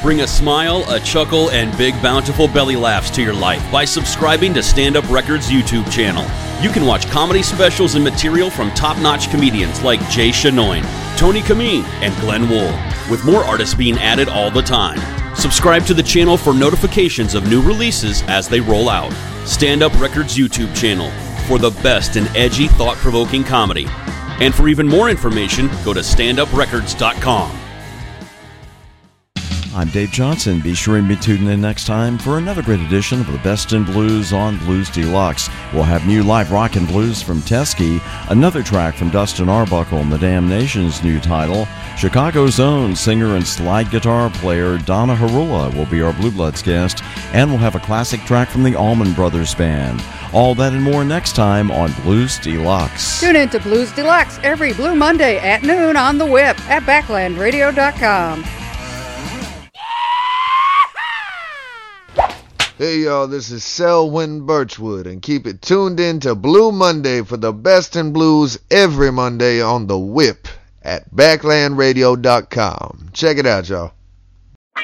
Bring a smile, a chuckle, and big bountiful belly laughs to your life by subscribing to Stand Up Records YouTube channel. You can watch comedy specials and material from top-notch comedians like Jay Shanoin, Tony Kameen, and Glenn Wool, with more artists being added all the time. Subscribe to the channel for notifications of new releases as they roll out. Stand Up Records YouTube channel for the best in edgy, thought-provoking comedy. And for even more information, go to standuprecords.com. I'm Dave Johnson. Be sure and be tuning in next time for another great edition of the Best in Blues on Blues Deluxe. We'll have new live rock and blues from Teskey, another track from Dustin Arbuckle and the Damnation's new title. Chicago's own singer and slide guitar player Donna Harula will be our Blue Bloods guest, and we'll have a classic track from the Allman Brothers Band. All that and more next time on Blues Deluxe. Tune in to Blues Deluxe every Blue Monday at noon on the whip at backlandradio.com. Hey y'all, this is Selwyn Birchwood, and keep it tuned in to Blue Monday for the best in blues every Monday on the whip at backlandradio.com. Check it out, y'all.